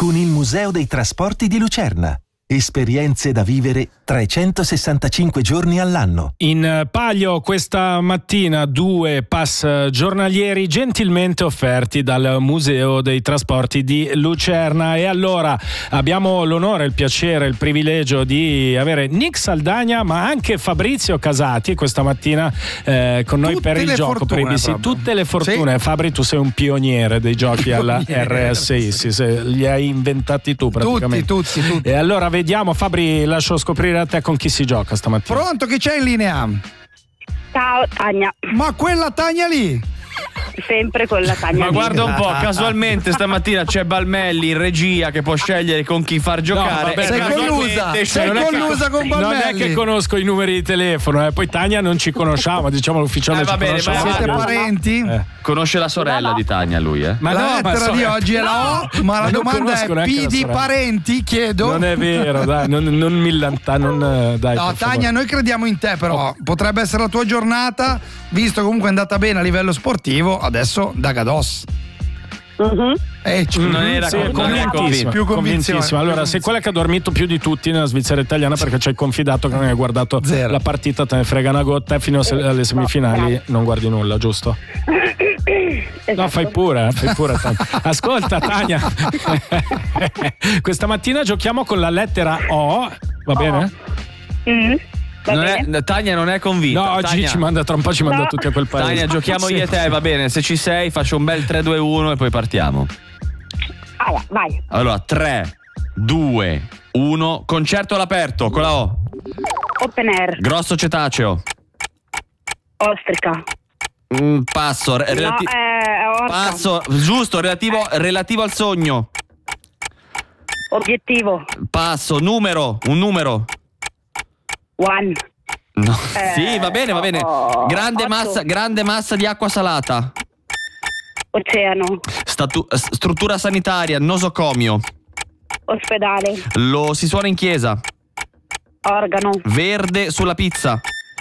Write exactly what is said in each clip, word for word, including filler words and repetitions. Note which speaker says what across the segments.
Speaker 1: con il Museo dei Trasporti di Lucerna. Esperienze da vivere trecentosessantacinque giorni all'anno.
Speaker 2: In palio questa mattina due pass giornalieri gentilmente offerti dal Museo dei Trasporti di Lucerna. E allora abbiamo l'onore, il piacere, il privilegio di avere Nick Saldagna ma anche Fabrizio Casati questa mattina eh, con noi
Speaker 3: tutte
Speaker 2: per il gioco Privacy. Tutte le fortune. Sì. Fabri, tu sei un pioniere dei giochi alla R S I, sì, sì, li hai inventati tu praticamente.
Speaker 3: Tutti, tutti, tutti.
Speaker 2: E allora vediamo, Fabri, lascio scoprire a te con chi si gioca stamattina.
Speaker 3: Pronto, chi c'è in linea?
Speaker 4: Ciao Tania.
Speaker 3: Ma quella Tania lì?
Speaker 4: Sempre con la Tania.
Speaker 5: Ma guarda un po', casualmente stamattina c'è Balmelli in regia che può scegliere con chi far giocare.
Speaker 2: No, vabbè,
Speaker 3: sei collusa, sei collusa con Balmelli.
Speaker 2: Non è che conosco i numeri di telefono, eh. Poi Tania non ci conosciamo, diciamo l'ufficiale
Speaker 5: eh, va
Speaker 2: ci
Speaker 5: bene,
Speaker 2: conosce.
Speaker 3: Siete parenti?
Speaker 5: Eh. Conosce la sorella
Speaker 4: no, no.
Speaker 5: di Tania lui, eh?
Speaker 2: Ma
Speaker 3: la
Speaker 2: no,
Speaker 3: lettera
Speaker 2: ma so,
Speaker 3: di oggi è la O, ma la
Speaker 2: ma
Speaker 3: domanda è P di parenti, chiedo.
Speaker 2: Non è vero, dai, non, non millanta, non dai.
Speaker 3: No, Tania, noi crediamo in te, però potrebbe essere la tua giornata, visto comunque è andata bene a livello sportivo, adesso da Gados.
Speaker 4: Uh-huh.
Speaker 3: Eh, c-
Speaker 5: non era
Speaker 2: sì,
Speaker 5: con- non era
Speaker 2: convintissima,
Speaker 3: più
Speaker 2: convintissima. Allora, sei quella che ha dormito più di tutti nella Svizzera italiana perché ci hai confidato che non hai guardato
Speaker 3: Zero.
Speaker 2: la partita, te ne frega una gotta e fino alle semifinali non guardi nulla, giusto?
Speaker 4: Esatto.
Speaker 2: No, fai pure, eh, fai pure Tania. Ascolta Tania, questa mattina giochiamo con la lettera O, va bene?
Speaker 4: Mm, va
Speaker 5: Non
Speaker 4: bene.
Speaker 5: è, Tania non è convinta.
Speaker 2: No, oggi
Speaker 5: Tania,
Speaker 2: ci manda tra un po' ci manda
Speaker 4: No.
Speaker 2: tutti a quel paese.
Speaker 5: Tania, giochiamo
Speaker 2: Sì.
Speaker 5: io e te, va bene. Se ci sei, faccio un bel tre due uno e poi partiamo.
Speaker 4: Ah, vai.
Speaker 5: Allora, tre due uno, concerto all'aperto con la O.
Speaker 4: Open air.
Speaker 5: Grosso cetaceo.
Speaker 4: Ostrica.
Speaker 5: Mm, passo. re- relati-
Speaker 4: no, eh, orca.
Speaker 5: passo, giusto, relativo, relativo al sogno.
Speaker 4: Obiettivo.
Speaker 5: Passo, numero, un numero.
Speaker 4: One.
Speaker 5: No.
Speaker 4: Eh,
Speaker 5: sì, va bene, va bene.
Speaker 4: oh,
Speaker 5: Grande
Speaker 4: otto.
Speaker 5: massa, grande massa di acqua salata.
Speaker 4: Oceano.
Speaker 5: Statu- struttura sanitaria, nosocomio.
Speaker 4: Ospedale.
Speaker 5: Lo si suona in chiesa.
Speaker 4: Organo.
Speaker 5: Verde sulla pizza.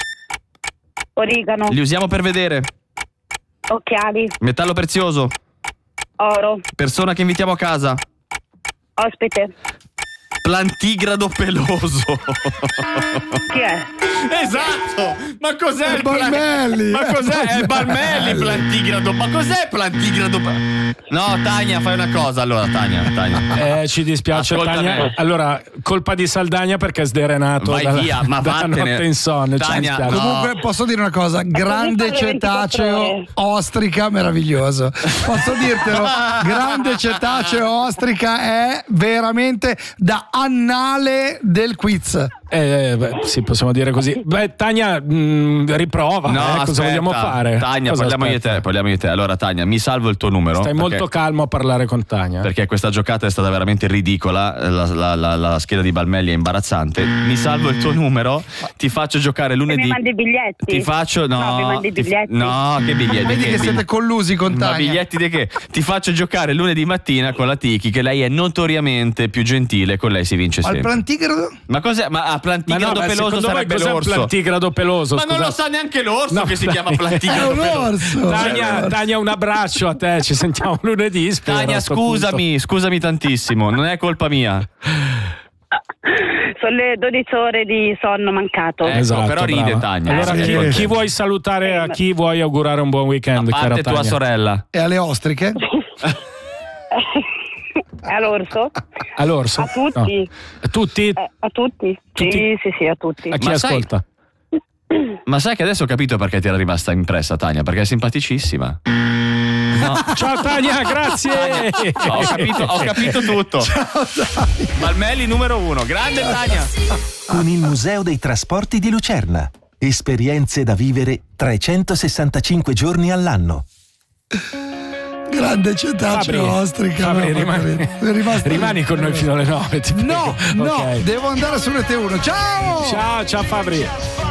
Speaker 4: Origano.
Speaker 5: Li usiamo per vedere.
Speaker 4: Occhiali.
Speaker 5: Metallo prezioso.
Speaker 4: Oro.
Speaker 5: Persona che invitiamo a casa.
Speaker 4: Ospite.
Speaker 5: Plantigrado peloso.
Speaker 4: Chi è?
Speaker 5: Esatto! Ma cos'è
Speaker 3: È
Speaker 5: il plan-
Speaker 3: Balmelli.
Speaker 5: Ma cos'è? È Balmelli plantigrado. Ma cos'è plantigrado? No, Tania, fai una cosa allora, Tania, Tania.
Speaker 2: Eh, ci dispiace
Speaker 5: Ascolta
Speaker 2: Tania.
Speaker 5: me.
Speaker 2: Allora, colpa di Saldagna perché è sderenato
Speaker 5: Vai
Speaker 2: dalla,
Speaker 5: via, ma
Speaker 2: dalla
Speaker 5: vattene.
Speaker 2: notte insonne. Ci
Speaker 5: Tania,
Speaker 2: dispiace.
Speaker 5: no.
Speaker 3: Comunque posso dire una cosa, grande
Speaker 4: così parlo ventiquattro
Speaker 3: cetaceo
Speaker 4: ore.
Speaker 3: ostrica meraviglioso. Posso dirtelo, grande cetaceo ostrica è veramente da annale del quiz.
Speaker 2: Eh, beh, sì, possiamo dire così. Beh, Tania, mh, riprova.
Speaker 5: No,
Speaker 2: eh, cosa
Speaker 5: aspetta.
Speaker 2: vogliamo fare?
Speaker 5: Tania,
Speaker 2: Cosa
Speaker 5: parliamo io e
Speaker 2: aspetta?
Speaker 5: te, parliamo io e te. Allora, Tania, mi salvo il tuo numero.
Speaker 2: Stai
Speaker 5: perché-
Speaker 2: molto calmo a parlare con Tania. eh.
Speaker 5: Perché questa giocata è stata veramente ridicola. La, la- la- la scheda di Balmelli è imbarazzante. Mi salvo il tuo numero, ti faccio giocare
Speaker 4: E
Speaker 5: lunedì.
Speaker 4: mi mandi i biglietti?
Speaker 5: Ti faccio. No,
Speaker 4: No, mi mandi i
Speaker 5: ti-
Speaker 4: biglietti?
Speaker 5: no, che biglietti?
Speaker 3: Vedi che
Speaker 5: Che
Speaker 3: siete collusi con
Speaker 5: Ma
Speaker 3: Tania.
Speaker 5: biglietti di che? Ti faccio giocare lunedì mattina con la Tiki, che lei è notoriamente più gentile, con lei si vince
Speaker 3: Ma il
Speaker 5: sempre.
Speaker 3: plantigrado?
Speaker 5: Ma cos'è? Ma a
Speaker 2: Ma
Speaker 5: plantigrado
Speaker 2: no, ma
Speaker 5: peloso
Speaker 2: secondo voi
Speaker 5: sarebbe
Speaker 2: cos'è un
Speaker 5: l'orso.
Speaker 2: plantigrado peloso?
Speaker 5: Ma non lo
Speaker 2: Scusate.
Speaker 5: sa neanche l'orso
Speaker 2: No,
Speaker 5: che si
Speaker 2: dai.
Speaker 5: chiama
Speaker 3: È
Speaker 5: plantigrado
Speaker 3: un
Speaker 5: peloso.
Speaker 3: orso.
Speaker 2: Tania, Tania, un abbraccio a te, ci sentiamo lunedì. spero,
Speaker 5: Tania,
Speaker 2: a sto
Speaker 5: scusami, scusami tantissimo, non è colpa mia.
Speaker 4: Sono le dodici ore di sonno mancato.
Speaker 5: Ecco,
Speaker 2: Esatto,
Speaker 5: però ride
Speaker 2: brava.
Speaker 5: Tania.
Speaker 2: Allora,
Speaker 5: Sì,
Speaker 2: chi,
Speaker 5: sì.
Speaker 2: chi vuoi salutare? A chi vuoi augurare un buon weekend?
Speaker 5: A
Speaker 2: cara
Speaker 5: parte tua
Speaker 2: Tania?
Speaker 5: sorella.
Speaker 3: E alle ostriche?
Speaker 4: All'orso?
Speaker 2: All'orso?
Speaker 4: A tutti.
Speaker 2: No. A tutti?
Speaker 4: Eh, a tutti?
Speaker 2: Tutti?
Speaker 4: Sì, sì, sì, a tutti.
Speaker 2: A chi
Speaker 5: Ma sai-
Speaker 2: ascolta?
Speaker 5: Ma sai che adesso ho capito perché ti era rimasta impressa Tania, perché è simpaticissima. No.
Speaker 2: Ciao Tania, grazie.
Speaker 5: Ho capito, ho capito tutto. Balmelli numero uno, grande Tania.
Speaker 1: Con il Museo dei Trasporti di Lucerna. Esperienze da vivere trecentosessantacinque giorni all'anno.
Speaker 3: Grande cetaceo
Speaker 2: Fabri,
Speaker 3: ostrica.
Speaker 2: Fabri,
Speaker 3: no,
Speaker 2: rimani,
Speaker 3: è rimasto
Speaker 2: rimani
Speaker 3: lì.
Speaker 2: con noi fino alle nove. ti
Speaker 3: No,
Speaker 2: prego.
Speaker 3: no,
Speaker 2: Ok.
Speaker 3: devo andare su Rete uno. Ciao!
Speaker 2: Ciao, ciao Fabri.